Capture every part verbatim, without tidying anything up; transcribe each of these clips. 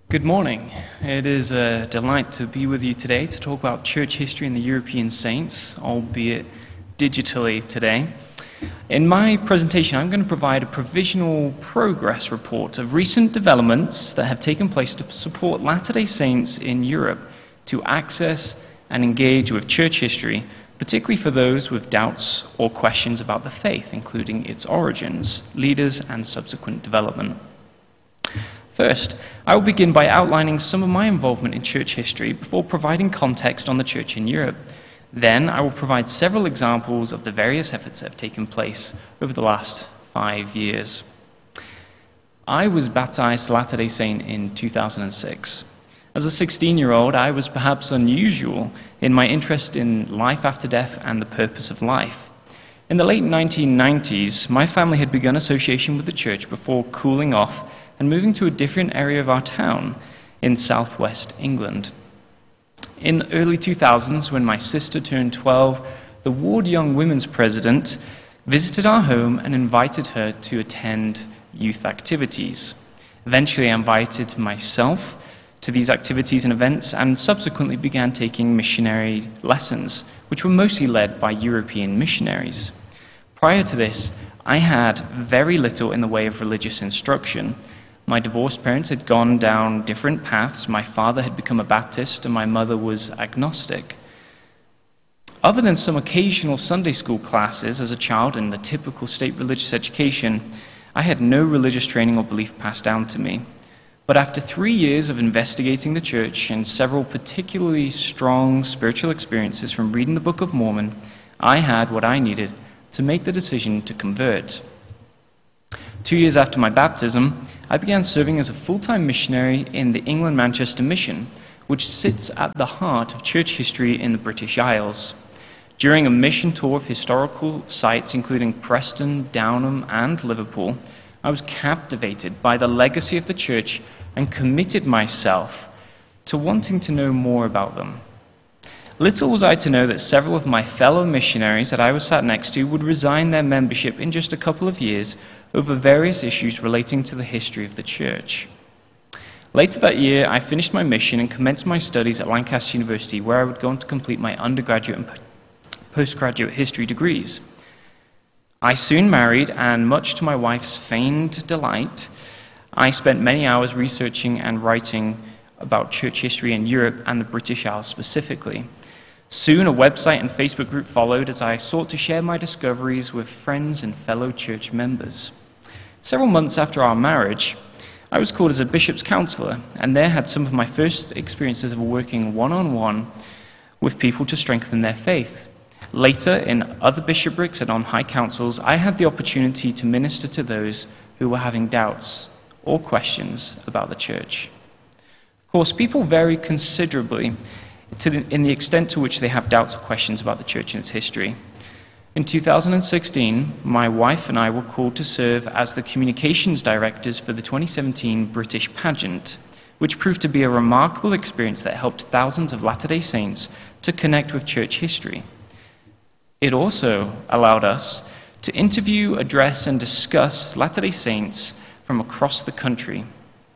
Good morning. It is a delight to be with you today to talk about church history and the European saints, albeit digitally today. In my presentation, I'm going to provide a provisional progress report of recent developments that have taken place to support Latter-day Saints in Europe to access and engage with church history, particularly for those with doubts or questions about the faith, including its origins, leaders, and subsequent development. First, I will begin by outlining some of my involvement in church history before providing context on the church in Europe. Then, I will provide several examples of the various efforts that have taken place over the last five years. I was baptized Latter-day Saint in two thousand six. As a sixteen-year-old, I was perhaps unusual in my interest in life after death and the purpose of life. In the late nineteen nineties, my family had begun association with the church before cooling off and moving to a different area of our town in southwest England. In the early two thousands, when my sister turned twelve, the Ward Young Women's president visited our home and invited her to attend youth activities. Eventually, I invited myself to these activities and events and subsequently began taking missionary lessons, which were mostly led by European missionaries. Prior to this, I had very little in the way of religious instruction. My divorced parents had gone down different paths. My father had become a Baptist and my mother was agnostic. Other than some occasional Sunday school classes as a child and the typical state religious education, I had no religious training or belief passed down to me. But after three years of investigating the church and several particularly strong spiritual experiences from reading the Book of Mormon, I had what I needed to make the decision to convert. Two years after my baptism, I began serving as a full-time missionary in the England Manchester Mission, which sits at the heart of church history in the British Isles. During a mission tour of historical sites, including Preston, Downham, and Liverpool, I was captivated by the legacy of the church and committed myself to wanting to know more about them. Little was I to know that several of my fellow missionaries that I was sat next to would resign their membership in just a couple of years over various issues relating to the history of the church. Later that year, I finished my mission and commenced my studies at Lancaster University, where I would go on to complete my undergraduate and postgraduate history degrees. I soon married, and much to my wife's feigned delight, I spent many hours researching and writing about church history in Europe and the British Isles specifically. Soon, a website and Facebook group followed as I sought to share my discoveries with friends and fellow church members. Several months after our marriage, I was called as a bishop's counselor, and there had some of my first experiences of working one-on-one with people to strengthen their faith. Later, in other bishoprics and on high councils, I had the opportunity to minister to those who were having doubts or questions about the church. Of course, people vary considerably to the, in the extent to which they have doubts or questions about the church and its history. In two thousand sixteen, my wife and I were called to serve as the communications directors for the twenty seventeen British pageant, which proved to be a remarkable experience that helped thousands of Latter-day Saints to connect with church history. It also allowed us to interview, address, and discuss Latter-day Saints from across the country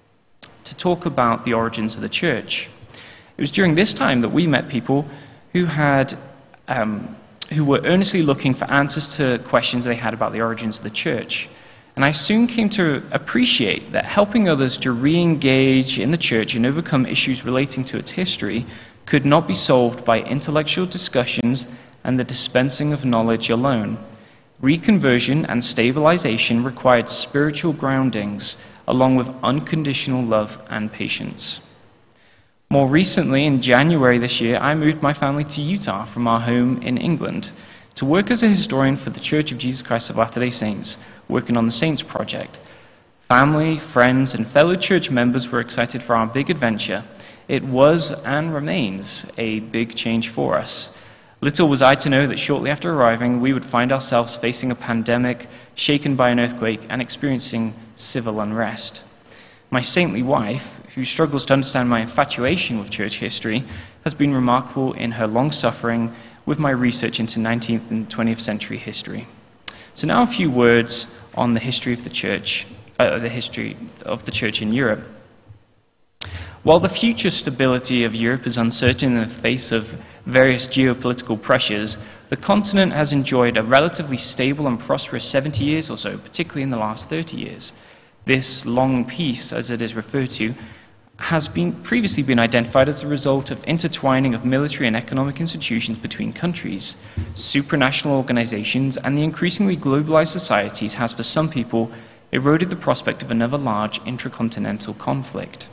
to talk about the origins of the church. It was during this time that we met people who had, um, who were earnestly looking for answers to questions they had about the origins of the church. And I soon came to appreciate that helping others to re-engage in the church and overcome issues relating to its history could not be solved by intellectual discussions and the dispensing of knowledge alone. Reconversion and stabilization required spiritual groundings, along with unconditional love and patience. More recently, in January this year, I moved my family to Utah from our home in England to work as a historian for the Church of Jesus Christ of Latter-day Saints, working on the Saints Project. Family, friends, and fellow church members were excited for our big adventure. It was and remains a big change for us. Little was I to know that shortly after arriving, we would find ourselves facing a pandemic, shaken by an earthquake, and experiencing civil unrest. My saintly wife, who struggles to understand my infatuation with church history, has been remarkable in her long-suffering with my research into nineteenth and twentieth century history. So now a few words on the history of the church, uh, the history of the church in Europe. While the future stability of Europe is uncertain in the face of various geopolitical pressures, the continent has enjoyed a relatively stable and prosperous seventy years or so, particularly in the last thirty years. This long peace, as it is referred to, has been previously been identified as the result of intertwining of military and economic institutions between countries. Supranational organizations and the increasingly globalized societies has, for some people, eroded the prospect of another large intracontinental conflict.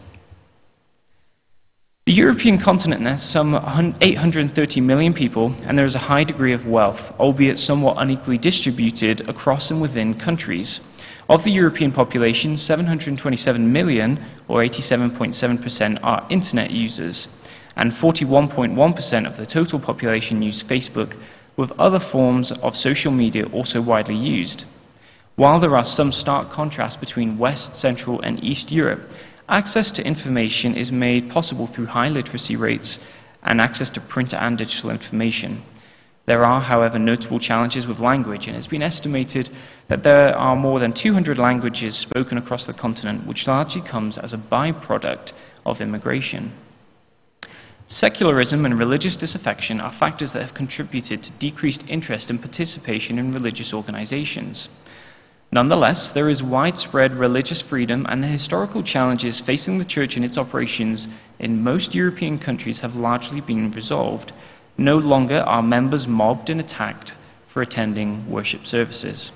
The European continent has some eight hundred thirty million people, and there is a high degree of wealth, albeit somewhat unequally distributed across and within countries. Of the European population, seven hundred twenty-seven million, or eighty-seven point seven percent, are internet users, and forty-one point one percent of the total population use Facebook, with other forms of social media also widely used. While there are some stark contrasts between West, Central, and East Europe, access to information is made possible through high literacy rates and access to print and digital information. There are, however, notable challenges with language, and it's been estimated that there are more than two hundred languages spoken across the continent, which largely comes as a byproduct of immigration. Secularism and religious disaffection are factors that have contributed to decreased interest and participation in religious organizations. Nonetheless, there is widespread religious freedom, and the historical challenges facing the Church and its operations in most European countries have largely been resolved. No longer are members mobbed and attacked for attending worship services.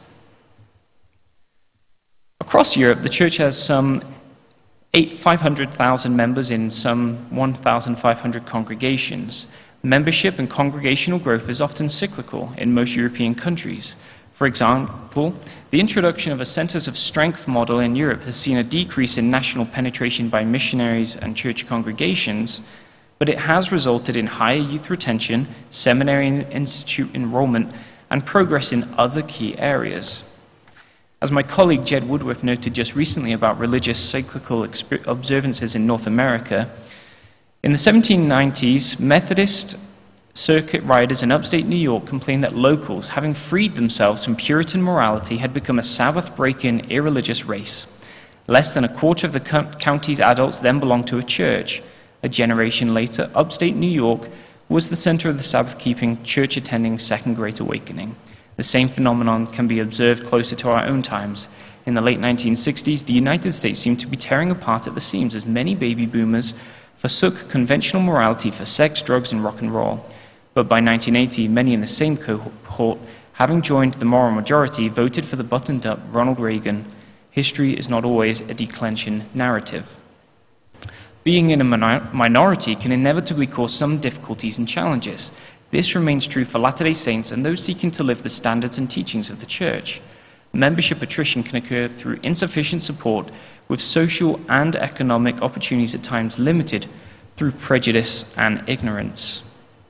Across Europe, the Church has some five hundred thousand members in some one thousand five hundred congregations. Membership and congregational growth is often cyclical in most European countries. For example, the introduction of a centers of strength model in Europe has seen a decrease in national penetration by missionaries and church congregations, but it has resulted in higher youth retention, seminary and institute enrollment, and progress in other key areas. As my colleague Jed Woodworth noted just recently about religious cyclical observances in North America, in the seventeen nineties, Methodist circuit riders in upstate New York complained that locals, having freed themselves from Puritan morality, had become a Sabbath-breaking, irreligious race. Less than a quarter of the county's adults then belonged to a church. A generation later, upstate New York was the center of the Sabbath-keeping, church-attending Second Great Awakening. The same phenomenon can be observed closer to our own times. In the late nineteen sixties, the United States seemed to be tearing apart at the seams as many baby boomers forsook conventional morality for sex, drugs, and rock and roll. But by nineteen eighty, many in the same cohort, having joined the moral majority, voted for the buttoned-up Ronald Reagan. History is not always a declension narrative. Being in a minor minority can inevitably cause some difficulties and challenges. This remains true for Latter-day Saints and those seeking to live the standards and teachings of the Church. Membership attrition can occur through insufficient support, with social and economic opportunities at times limited through prejudice and ignorance.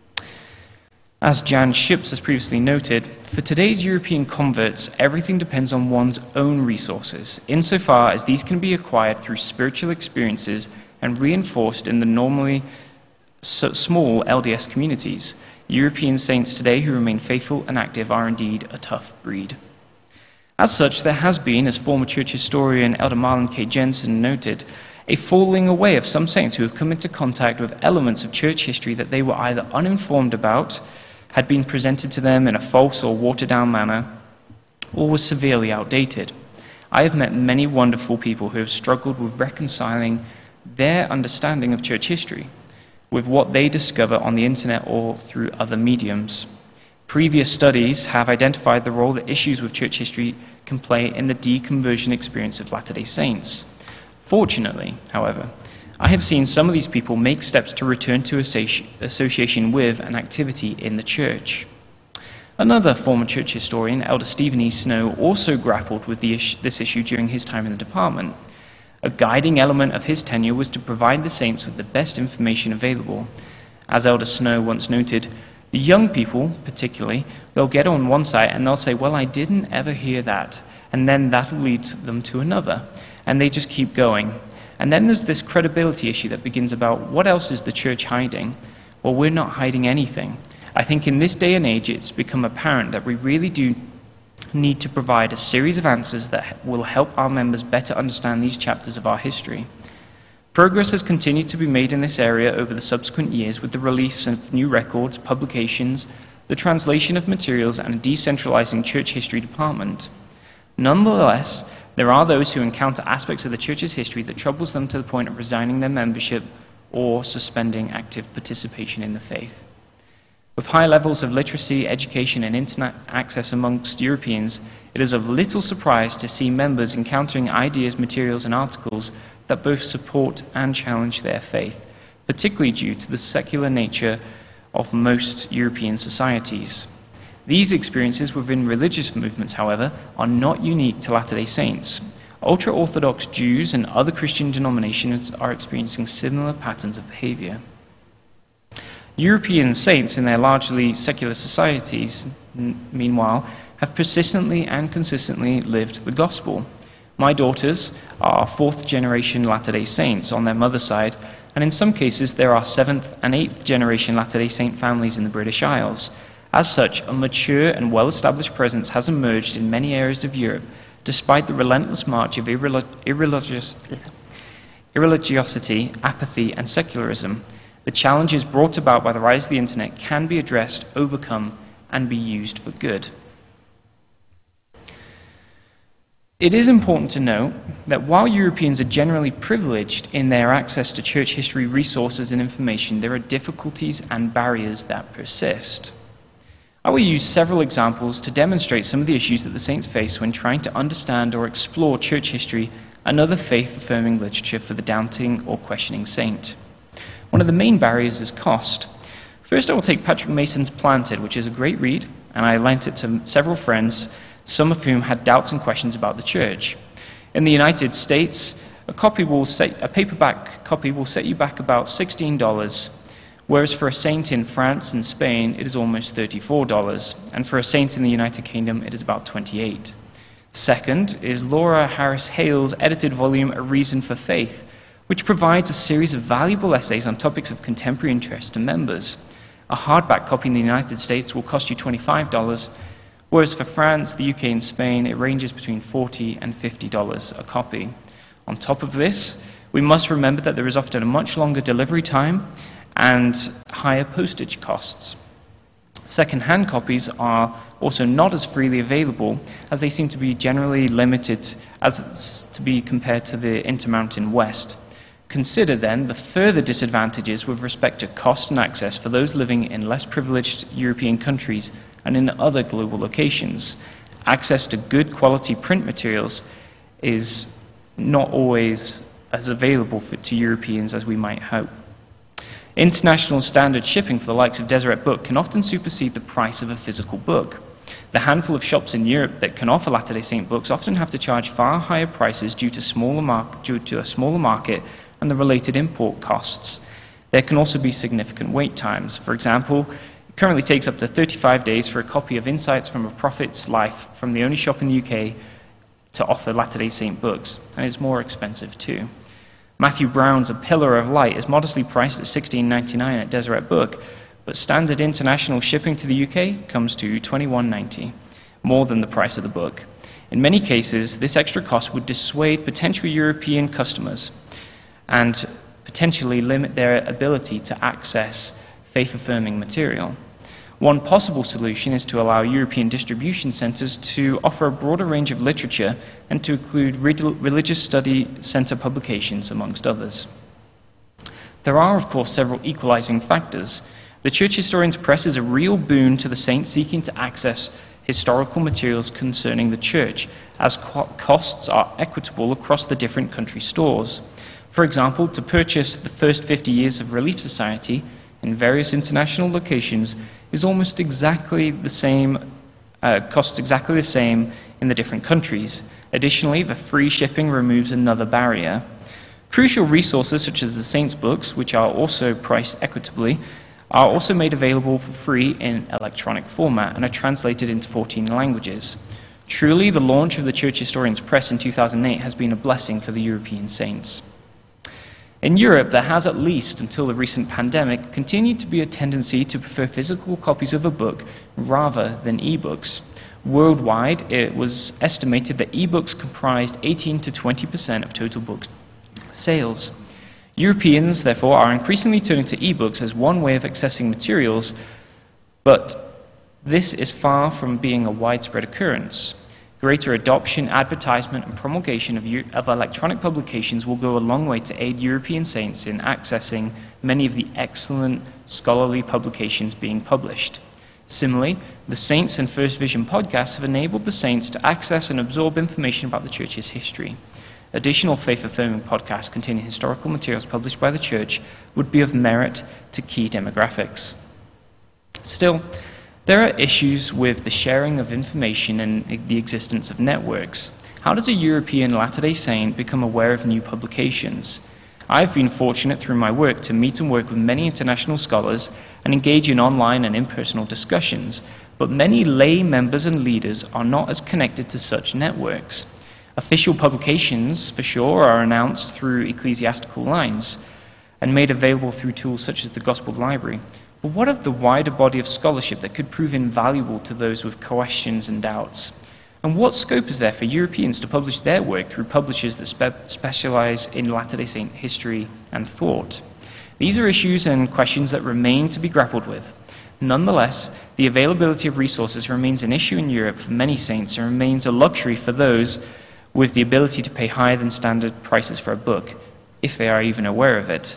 As Jan Ships has previously noted, for today's European converts, everything depends on one's own resources, insofar as these can be acquired through spiritual experiences and reinforced in the normally small L D S communities. European saints today who remain faithful and active are indeed a tough breed. As such, there has been, as former church historian Elder Marlon K. Jensen noted, a falling away of some saints who have come into contact with elements of church history that they were either uninformed about, had been presented to them in a false or watered-down manner, or was severely outdated. I have met many wonderful people who have struggled with reconciling their understanding of church history with what they discover on the internet or through other mediums. Previous studies have identified the role that issues with church history can play in the deconversion experience of Latter-day Saints. Fortunately, however, I have seen some of these people make steps to return to association with and activity in the church. Another former church historian, Elder Stephen E. Snow, also grappled with the is this issue during his time in the department. A guiding element of his tenure was to provide the saints with the best information available. As Elder Snow once noted, the young people, particularly, they'll get on one site and they'll say, well, I didn't ever hear that, and then that'll lead them to another, and they just keep going. And then there's this credibility issue that begins about, what else is the church hiding? Well, we're not hiding anything. I think in this day and age, it's become apparent that we really do need to provide a series of answers that will help our members better understand these chapters of our history. Progress has continued to be made in this area over the subsequent years with the release of new records, publications, the translation of materials, and a decentralizing church history department. Nonetheless, there are those who encounter aspects of the church's history that troubles them to the point of resigning their membership or suspending active participation in the faith. With high levels of literacy, education, and internet access amongst Europeans, it is of little surprise to see members encountering ideas, materials, and articles that both support and challenge their faith, particularly due to the secular nature of most European societies. These experiences within religious movements, however, are not unique to Latter-day Saints. Ultra-Orthodox Jews and other Christian denominations are experiencing similar patterns of behavior. European saints in their largely secular societies, meanwhile, have persistently and consistently lived the gospel. My daughters are fourth-generation Latter-day Saints on their mother's side, and in some cases there are seventh and eighth generation Latter-day Saint families in the British Isles. As such, a mature and well-established presence has emerged in many areas of Europe, despite the relentless march of irrelig irreligious, irreligiosity, apathy, and secularism. The challenges brought about by the rise of the internet can be addressed, overcome, and be used for good. It is important to note that while Europeans are generally privileged in their access to church history resources and information, there are difficulties and barriers that persist. I will use several examples to demonstrate some of the issues that the saints face when trying to understand or explore church history and other faith-affirming literature for the doubting or questioning saint. One of the main barriers is cost. First, I will take Patrick Mason's Planted, which is a great read, and I lent it to several friends, some of whom had doubts and questions about the church. In the United States, a copy will set, a paperback copy will set you back about sixteen dollars, whereas for a saint in France and Spain, it is almost thirty-four dollars, and for a saint in the United Kingdom, it is about twenty-eight dollars. Second is Laura Harris Hale's edited volume, A Reason for Faith, which provides a series of valuable essays on topics of contemporary interest to members. A hardback copy in the United States will cost you twenty-five dollars, whereas for France, the U K, and Spain, it ranges between forty dollars and fifty dollars a copy. On top of this, we must remember that there is often a much longer delivery time and higher postage costs. Second-hand copies are also not as freely available, as they seem to be generally limited as to be compared to the Intermountain West. Consider then the further disadvantages with respect to cost and access for those living in less privileged European countries and in other global locations. Access to good quality print materials is not always as available for, to Europeans as we might hope. International standard shipping for the likes of Deseret Book can often supersede the price of a physical book. The handful of shops in Europe that can offer Latter-day Saint books often have to charge far higher prices due to, smaller mar due to a smaller market and the related import costs. There can also be significant wait times. For example, it currently takes up to thirty-five days for a copy of Insights from a Prophet's Life from the only shop in the U K to offer Latter-day Saint books, and it's more expensive too. Matthew Brown's A Pillar of Light is modestly priced at sixteen ninety-nine at Deseret Book, but standard international shipping to the U K comes to twenty-one ninety, more than the price of the book. In many cases, this extra cost would dissuade potential European customers and potentially limit their ability to access faith-affirming material. One possible solution is to allow European distribution centres to offer a broader range of literature and to include religious study centre publications, amongst others. There are, of course, several equalising factors. The Church Historians Press is a real boon to the saints seeking to access historical materials concerning the Church, as co costs are equitable across the different country stores. For example, to purchase the first fifty years of Relief Society in various international locations is almost exactly the same, uh, costs exactly the same in the different countries. Additionally, the free shipping removes another barrier. Crucial resources such as the Saints' books, which are also priced equitably, are also made available for free in electronic format and are translated into fourteen languages. Truly, the launch of the Church Historians Press in two thousand eight has been a blessing for the European saints. In Europe, there has, at least until the recent pandemic, continued to be a tendency to prefer physical copies of a book rather than e-books. Worldwide, it was estimated that e-books comprised eighteen to twenty percent of total book sales. Europeans, therefore, are increasingly turning to ebooks as one way of accessing materials, but this is far from being a widespread occurrence. Greater adoption, advertisement, and promulgation of, of electronic publications will go a long way to aid European saints in accessing many of the excellent scholarly publications being published. Similarly, the Saints and First Vision podcasts have enabled the saints to access and absorb information about the Church's history. Additional faith-affirming podcasts containing historical materials published by the Church would be of merit to key demographics. Still, there are issues with the sharing of information and the existence of networks. How does a European Latter-day Saint become aware of new publications? I've been fortunate through my work to meet and work with many international scholars and engage in online and impersonal discussions, but many lay members and leaders are not as connected to such networks. Official publications, for sure, are announced through ecclesiastical lines and made available through tools such as the Gospel Library. But what of the wider body of scholarship that could prove invaluable to those with questions and doubts? And what scope is there for Europeans to publish their work through publishers that spe- specialize in Latter-day Saint history and thought? These are issues and questions that remain to be grappled with. Nonetheless, the availability of resources remains an issue in Europe for many saints and remains a luxury for those with the ability to pay higher than standard prices for a book, if they are even aware of it.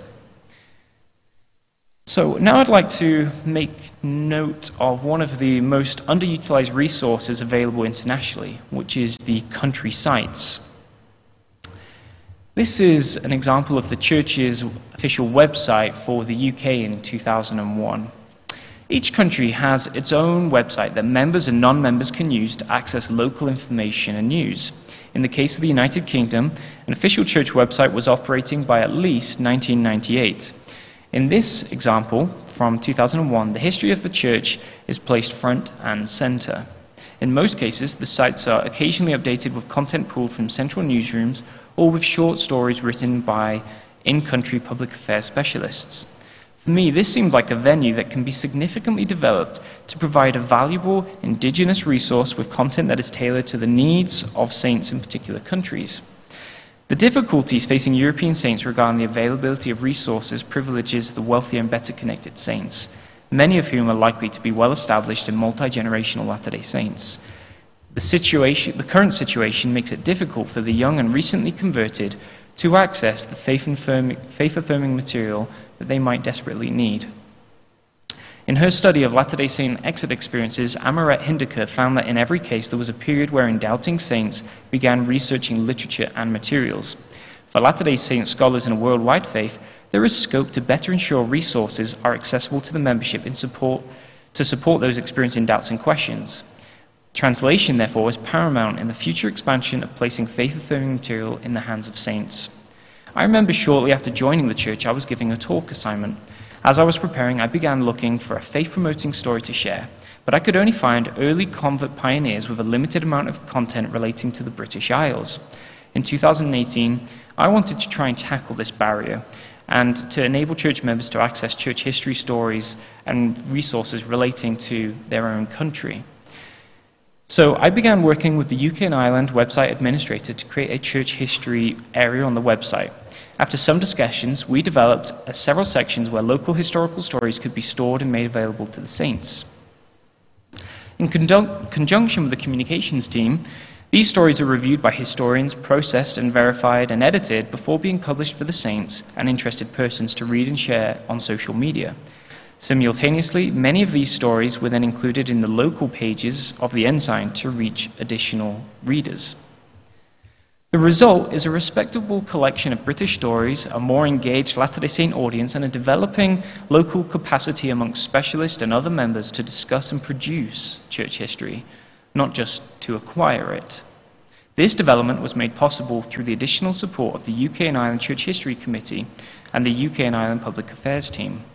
So now I'd like to make note of one of the most underutilized resources available internationally, which is the country sites. This is an example of the Church's official website for the U K in two thousand one. Each country has its own website that members and non-members can use to access local information and news. In the case of the United Kingdom, an official church website was operating by at least nineteen ninety-eight. In this example, from two thousand one, the history of the church is placed front and center. In most cases, the sites are occasionally updated with content pulled from central newsrooms or with short stories written by in-country public affairs specialists. For me, this seems like a venue that can be significantly developed to provide a valuable indigenous resource with content that is tailored to the needs of saints in particular countries. The difficulties facing European saints regarding the availability of resources privileges the wealthier and better connected saints, many of whom are likely to be well established and multi-generational Latter-day Saints. The situation, the current situation makes it difficult for the young and recently converted to access the faith-affirming, faith-affirming material that they might desperately need. In her study of Latter-day Saint exit experiences, Amaret Hindekar found that in every case there was a period wherein doubting saints began researching literature and materials. For Latter-day Saint scholars in a worldwide faith, there is scope to better ensure resources are accessible to the membership in support, to support those experiencing doubts and questions. Translation, therefore, is paramount in the future expansion of placing faith-affirming material in the hands of saints. I remember shortly after joining the church, I was giving a talk assignment. As I was preparing, I began looking for a faith-promoting story to share, but I could only find early convert pioneers with a limited amount of content relating to the British Isles. In two thousand eighteen, I wanted to try and tackle this barrier and to enable church members to access church history stories and resources relating to their own country. So I began working with the U K and Ireland website administrator to create a church history area on the website. After some discussions, we developed uh, several sections where local historical stories could be stored and made available to the saints. In conjun- conjunction with the communications team, these stories are reviewed by historians, processed and verified and edited before being published for the saints and interested persons to read and share on social media. Simultaneously, many of these stories were then included in the local pages of the Ensign to reach additional readers. The result is a respectable collection of British stories, a more engaged Latter-day Saint audience, and a developing local capacity amongst specialists and other members to discuss and produce church history, not just to acquire it. This development was made possible through the additional support of the U K and Ireland Church History Committee and the U K and Ireland Public Affairs team.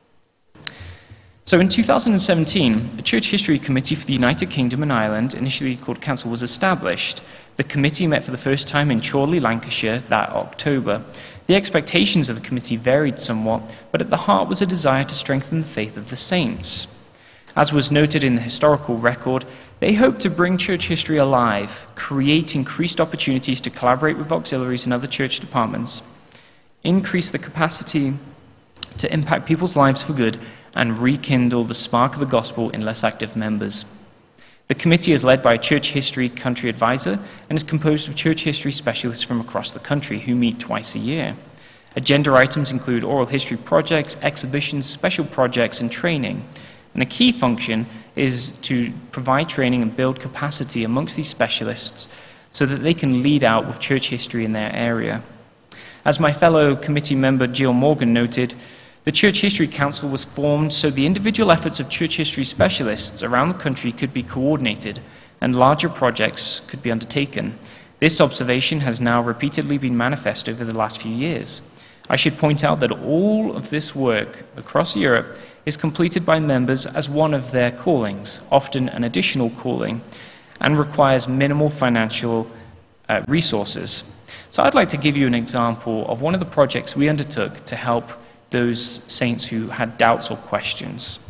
So in two thousand seventeen, a Church History Committee for the United Kingdom and Ireland, initially called Council, was established. The committee met for the first time in Chorley, Lancashire, that October. The expectations of the committee varied somewhat, but at the heart was a desire to strengthen the faith of the saints. As was noted in the historical record, they hoped to bring church history alive, create increased opportunities to collaborate with auxiliaries and other church departments, increase the capacity to impact people's lives for good, and rekindle the spark of the gospel in less active members. The committee is led by a church history country advisor and is composed of church history specialists from across the country who meet twice a year. Agenda items include oral history projects, exhibitions, special projects, and training. And the key function is to provide training and build capacity amongst these specialists so that they can lead out with church history in their area. As my fellow committee member Jill Morgan noted, the Church History Council was formed so the individual efforts of church history specialists around the country could be coordinated and larger projects could be undertaken. This observation has now repeatedly been manifest over the last few years. I should point out that all of this work across Europe is completed by members as one of their callings, often an additional calling, and requires minimal financial uh, resources. So I'd like to give you an example of one of the projects we undertook to help those saints who had doubts or questions.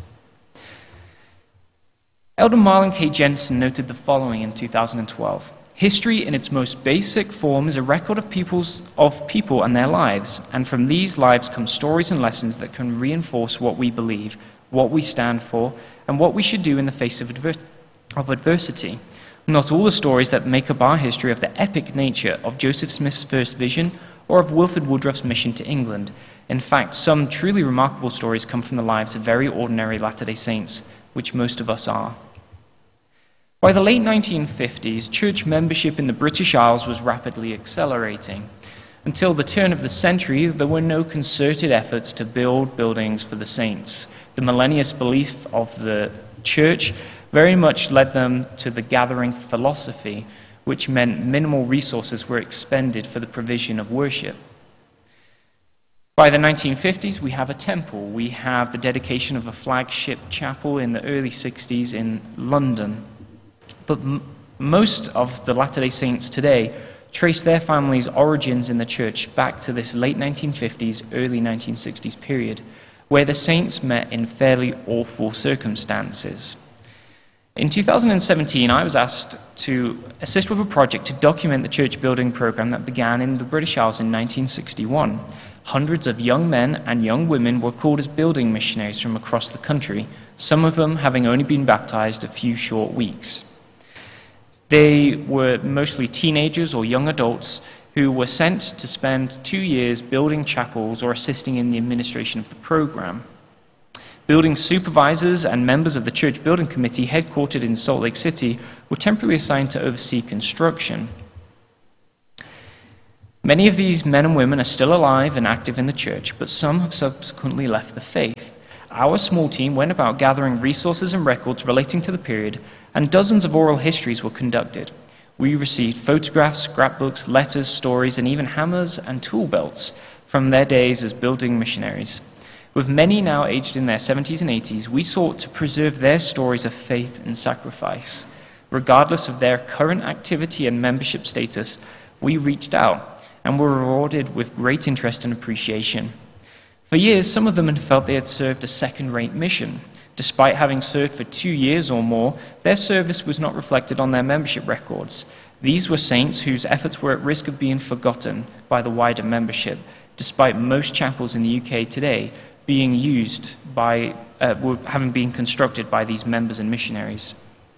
Elder Marlon K. Jensen noted the following in two thousand twelve. History in its most basic form is a record of, people's, of people and their lives, and from these lives come stories and lessons that can reinforce what we believe, what we stand for, and what we should do in the face of, adver- of adversity. Not all the stories that make up our history of the epic nature of Joseph Smith's first vision or of Wilford Woodruff's mission to England. In fact, some truly remarkable stories come from the lives of very ordinary Latter-day Saints, which most of us are. By the late nineteen fifties, church membership in the British Isles was rapidly accelerating. Until the turn of the century, there were no concerted efforts to build buildings for the saints. The millennialist belief of the church very much led them to the gathering philosophy, which meant minimal resources were expended for the provision of worship. By the nineteen fifties, we have a temple. We have the dedication of a flagship chapel in the early sixties in London. But m- most of the Latter-day Saints today trace their families' origins in the church back to this late nineteen fifties, early nineteen sixties period, where the saints met in fairly awful circumstances. In two thousand seventeen, I was asked to assist with a project to document the church building program that began in the British Isles in nineteen sixty-one. Hundreds of young men and young women were called as building missionaries from across the country, some of them having only been baptized a few short weeks. They were mostly teenagers or young adults who were sent to spend two years building chapels or assisting in the administration of the program. Building supervisors and members of the church building committee headquartered in Salt Lake City were temporarily assigned to oversee construction. Many of these men and women are still alive and active in the church, but some have subsequently left the faith. Our small team went about gathering resources and records relating to the period, and dozens of oral histories were conducted. We received photographs, scrapbooks, letters, stories, and even hammers and tool belts from their days as building missionaries. With many now aged in their seventies and eighties, we sought to preserve their stories of faith and sacrifice. Regardless of their current activity and membership status, we reached out and were rewarded with great interest and appreciation. For years, some of them had felt they had served a second-rate mission. Despite having served for two years or more, their service was not reflected on their membership records. These were saints whose efforts were at risk of being forgotten by the wider membership, despite most chapels in the U K today being used by, uh, having been constructed by these members and missionaries.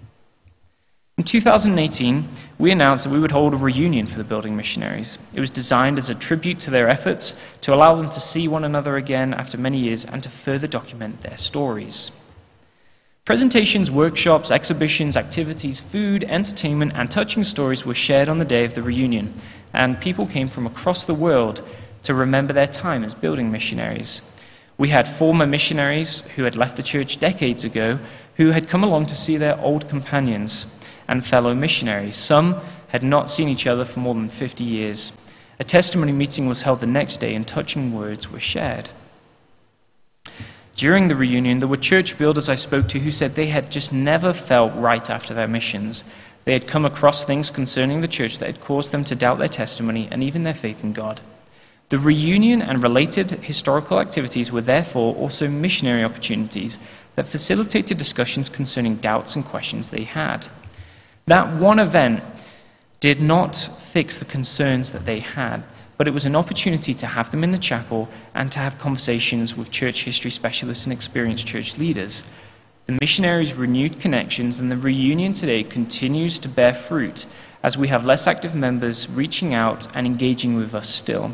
In two thousand eighteen, we announced that we would hold a reunion for the building missionaries. It was designed as a tribute to their efforts, to allow them to see one another again after many years, and to further document their stories. Presentations, workshops, exhibitions, activities, food, entertainment, and touching stories were shared on the day of the reunion, and people came from across the world to remember their time as building missionaries. We had former missionaries who had left the church decades ago who had come along to see their old companions and fellow missionaries. Some had not seen each other for more than fifty years. A testimony meeting was held the next day and touching words were shared. During the reunion, there were church builders I spoke to who said they had just never felt right after their missions. They had come across things concerning the church that had caused them to doubt their testimony and even their faith in God. The reunion and related historical activities were therefore also missionary opportunities that facilitated discussions concerning doubts and questions they had. That one event did not fix the concerns that they had, but it was an opportunity to have them in the chapel and to have conversations with church history specialists and experienced church leaders. The missionaries' renewed connections and the reunion today continues to bear fruit as we have less active members reaching out and engaging with us still.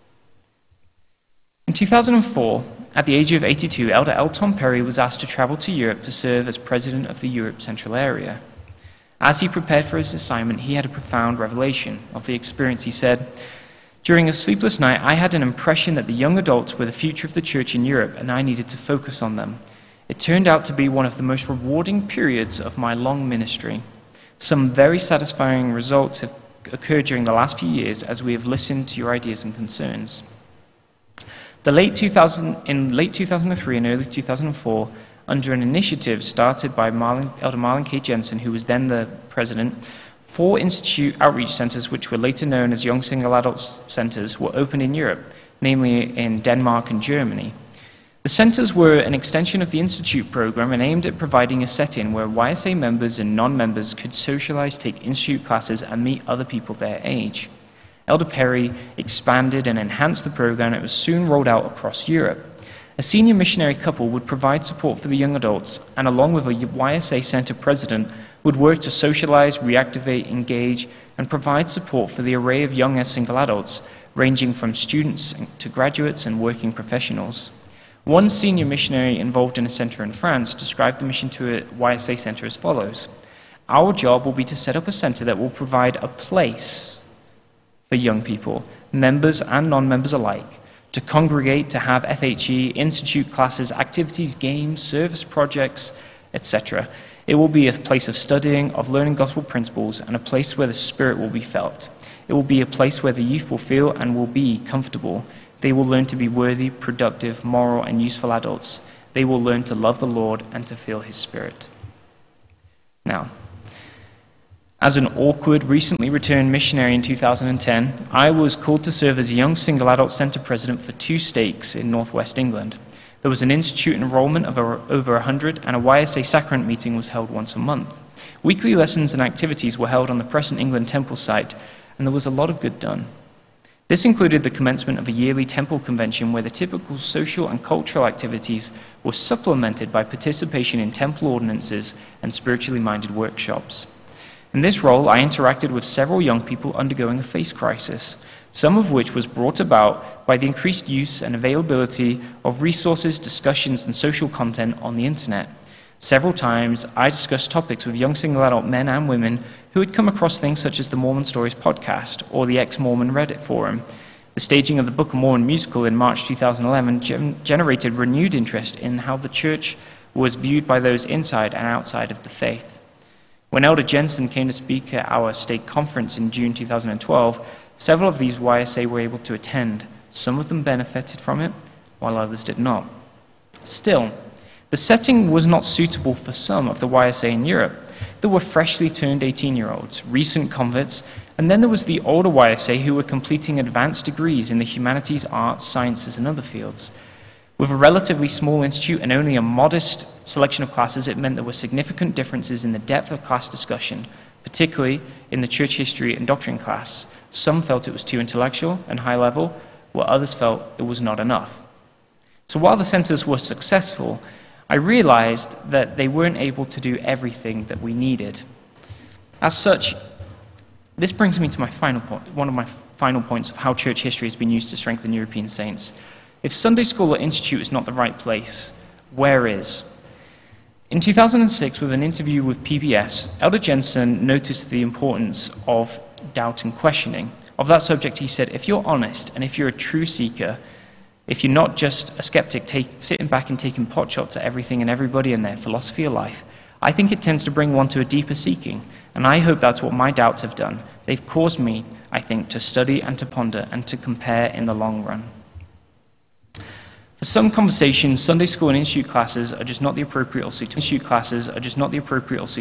In two thousand four, at the age of eighty-two, Elder L. Tom Perry was asked to travel to Europe to serve as president of the Europe Central Area. As he prepared for his assignment, he had a profound revelation of the experience. He said, "During a sleepless night, I had an impression that the young adults were the future of the church in Europe, and I needed to focus on them. It turned out to be one of the most rewarding periods of my long ministry. Some very satisfying results have occurred during the last few years as we have listened to your ideas and concerns." The late two thousand, in late two thousand three and early two thousand four, under an initiative started by Marlon, Elder Marlon K. Jensen, who was then the president, four institute outreach centers, which were later known as Young Single Adults Centers, were opened in Europe, namely in Denmark and Germany. The centers were an extension of the Institute program and aimed at providing a setting where Y S A members and non-members could socialize, take Institute classes, and meet other people their age. Elder Perry expanded and enhanced the program, and it was soon rolled out across Europe. A senior missionary couple would provide support for the young adults, and along with a Y S A center president, would work to socialize, reactivate, engage, and provide support for the array of young single adults, ranging from students to graduates and working professionals. One senior missionary involved in a center in France described the mission to a Y S A center as follows: "Our job will be to set up a center that will provide a place for young people, members and non-members alike, to congregate, to have F H E, institute classes, activities, games, service projects, et cetera. It will be a place of studying, of learning gospel principles, and a place where the Spirit will be felt. It will be a place where the youth will feel and will be comfortable. They will learn to be worthy, productive, moral, and useful adults. They will learn to love the Lord and to feel His Spirit." Now, as an awkward, recently returned missionary in two thousand ten, I was called to serve as a Young Single Adult Center president for two stakes in northwest England. There was an institute enrollment of over one hundred, and a Y S A sacrament meeting was held once a month. Weekly lessons and activities were held on the Preston England Temple site, and there was a lot of good done. This included the commencement of a yearly temple convention where the typical social and cultural activities were supplemented by participation in temple ordinances and spiritually minded workshops. In this role, I interacted with several young people undergoing a faith crisis, some of which was brought about by the increased use and availability of resources, discussions, and social content on the internet. Several times, I discussed topics with young single adult men and women who had come across things such as the Mormon Stories podcast or the ex-Mormon Reddit forum. The staging of the Book of Mormon musical in March two thousand eleven gen- generated renewed interest in how the church was viewed by those inside and outside of the faith. When Elder Jensen came to speak at our stake conference in June two thousand twelve, several of these Y S A were able to attend. Some of them benefited from it, while others did not. Still, the setting was not suitable for some of the Y S A in Europe. There were freshly turned eighteen-year-olds, recent converts, and then there was the older Y S A who were completing advanced degrees in the humanities, arts, sciences, and other fields. With a relatively small institute and only a modest selection of classes, it meant there were significant differences in the depth of class discussion, particularly in the church history and doctrine class. Some felt it was too intellectual and high level, while others felt it was not enough. So while the centers were successful, I realized that they weren't able to do everything that we needed. As such, this brings me to my final point, one of my final points of how church history has been used to strengthen European saints. If Sunday School or Institute is not the right place, where is? In two thousand six, with an interview with P B S, Elder Jensen noticed the importance of doubt and questioning. Of that subject, he said, "If you're honest and if you're a true seeker, if you're not just a skeptic take, sitting back and taking pot shots at everything and everybody and their philosophy of life, I think it tends to bring one to a deeper seeking, and I hope that's what my doubts have done. They've caused me, I think, to study and to ponder and to compare in the long run." For some conversations, Sunday school and institute classes are just not the appropriate or suitable. Institute classes are just not the appropriate or suitable.